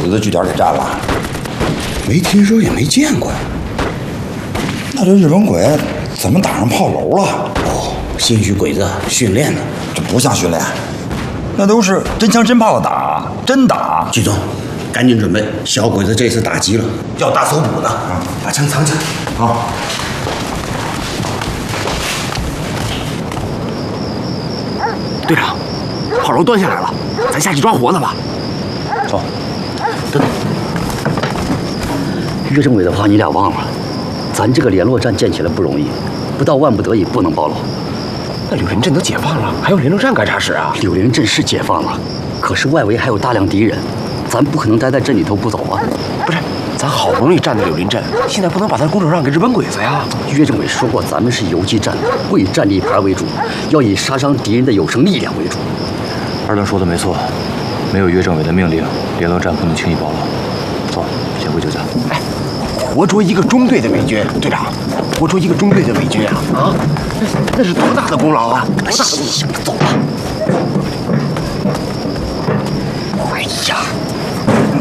子的据点给占了？没听说也没见过呀。那这日本鬼怎么打上炮楼了？ 哦，兴许鬼子训练呢。 这不像训练，那都是真枪真炮的打，真打。 剧总，赶紧准备，小鬼子这次打急了，要大搜捕呢。把枪藏起来。 好。 队长，炮楼端下来了，咱下去抓活的吧。 走。 等等，岳政委的话你俩忘了，咱这个联络站建起来不容易，不到万不得已不能暴露。 那柳林镇都解放了，还有联络站干啥使啊？ 柳林镇是解放了，可是外围还有大量敌人，咱不可能待在镇里头不走啊。 不是，咱好不容易占的柳林镇，现在不能把咱工程让给日本鬼子呀。 岳政委说过，咱们是游击战，不以战力牌为主，要以杀伤敌人的有生力量为主。 二段说的没错，没有岳政委的命令，联络站不能轻易暴露。走，先回酒家。 哎，活捉一个中队的美军，队长，活捉一个中队的美军啊！啊，那是多大的功劳啊！多大的功劳！ 走吧。